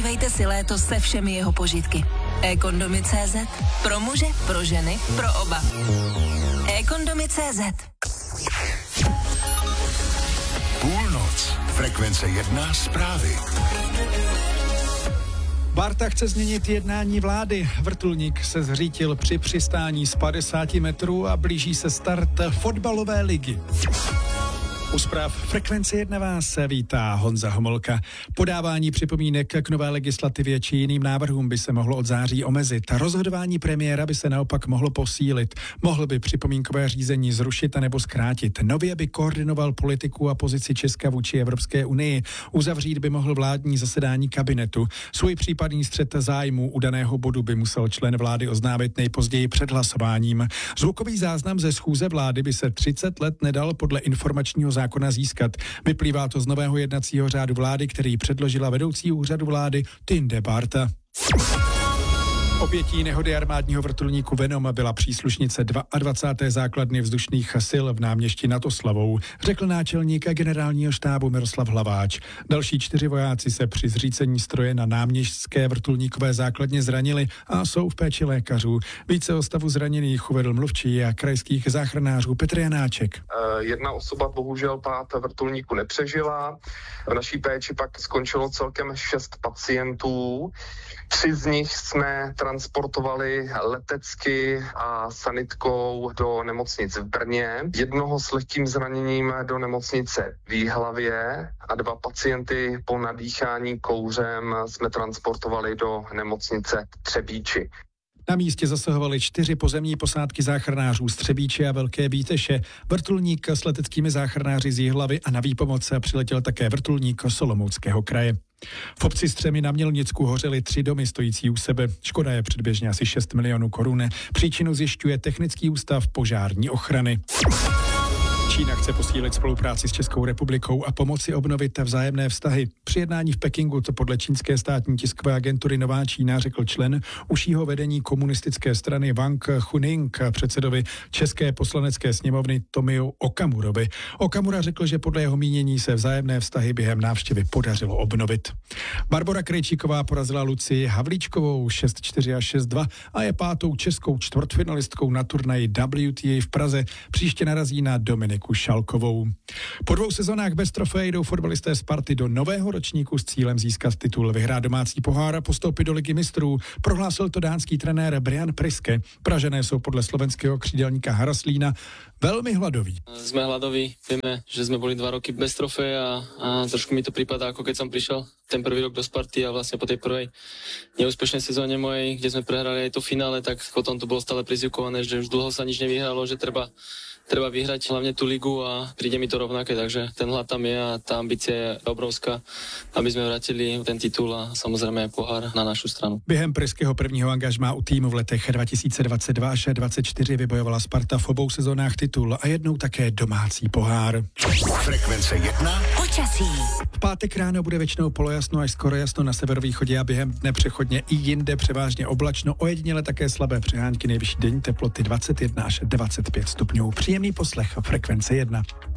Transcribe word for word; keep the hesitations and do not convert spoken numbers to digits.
Užívejte si léto se všemi jeho požitky. e-kondomy tečka cé zet. Pro muže, pro ženy, pro oba. e-kondomy tečka cé zet. Půlnoc. Frekvence jedna zprávy. Barta chce změnit jednání vlády. Vrtulník se zřítil při přistání z padesáti metrů a blíží se start fotbalové ligy. U zpráv Frekvence jedna vás vítá Honza Homolka. Podávání připomínek k nové legislativě či jiným návrhům by se mohlo od září omezit. Rozhodování premiéra by se naopak mohlo posílit. Mohl by připomínkové řízení zrušit a nebo zkrátit. Nově by koordinoval politiku a pozici Česka vůči Evropské unii. Uzavřít by mohl vládní zasedání kabinetu. Svůj případný střet zájmů u daného bodu by musel člen vlády oznámit nejpozději před hlasováním. Zvukový záznam ze schůze vlády by se třicet let nedal podle informačního zákona získat. Vyplývá to z nového jednacího řádu vlády, který předložila vedoucí úřadu vlády Tinde Barta. Obětí nehody armádního vrtulníku Venom byla příslušnice dvacáté druhé základny vzdušných sil v Náměšti nad Oslavou, řekl náčelník generálního štábu Miroslav Hlaváč. Další čtyři vojáci se při zřícení stroje na náměstské vrtulníkové základně zranili a jsou v péči lékařů. Více o stavu zraněných uvedl mluvčí a krajských záchranářů Petr Janáček. Jedna osoba bohužel pád vrtulníku nepřežila. V naší péči pak skončilo celkem šest pacientů. Tři z nich jsme transportovali letecky a sanitkou do nemocnice v Brně, jednoho s lehkým zraněním do nemocnice v Jihlavě a dva pacienty po nadýchání kouřem jsme transportovali do nemocnice v Třebíči. Na místě zasahovaly čtyři pozemní posádky záchranářů z Třebíče a Velké Bíteše, vrtulník s leteckými záchranáři z Jihlavy a na výpomoc přiletěl také vrtulník z Olomouckého kraje. V obci Střemy na Mělnicku hořely tři domy stojící u sebe. Škoda je předběžně asi šest milionů korun. Příčinu zjišťuje Technický ústav požární ochrany. Čína chce posílit spolupráci s Českou republikou a pomoci obnovit vzájemné vztahy. Při jednání v Pekingu to podle čínské státní tiskové agentury Nová Čína řekl člen užšího vedení komunistické strany Wang Chuning předsedovi České poslanecké sněmovny Tomiu Okamurovi. Okamura řekl, že podle jeho mínění se vzájemné vztahy během návštěvy podařilo obnovit. Barbora Krejčíková porazila Lucii Havlíčkovou šest čtyři a šest dva a je pátou českou čtvrtfinalistkou na turnaji W T A v Praze. Příště narazí na Dominiku Šalkovou. Po dvou sezónách bez trofeje jdou fotbalisté Sparty do nového ročníku s cílem získat titul, vyhrát domácí pohár a postoupit do Ligy mistrů. Prohlásil to dánský trenér Brian Priske. Pražané jsou podle slovenského křídelníka Haraslína velmi hladoví. Sme hladoví, vieme, že sme boli dva roky bez trofeje a, a trošku mi to prípada, ako keď som prišiel ten prvý rok do Sparty a vlastne po tej prvej neúspešnej sezóne mojej, kde sme prehrali aj to finále, tak potom to bolo stále prizvukované, že už dlho sa nič nevyhralo, že treba Treba vyhrať hlavne tú ligu a príde mi to rovnaké, takže ten hlad tam je a tá ambícia je obrovská, aby sme vrátili ten titul a samozrejme aj pohár na našu stranu. Během pražského prvního angažmá u týmu v letech dva tisíce dvacet dva až dvacet čtyři vybojovala Sparta v obou sezónách titul a jednou také domácí pohár. Frekvence jedna. Počasí. V pátek ráno bude většinou polojasno až skoro jasno na severovýchodě a během dne přechodně i jinde převážně oblačno, ojediněle také slabé přehánky, nejvyšší denní teploty dvacet jedna až dvacet pět stupňů. Příjemný poslech Frekvence jedna.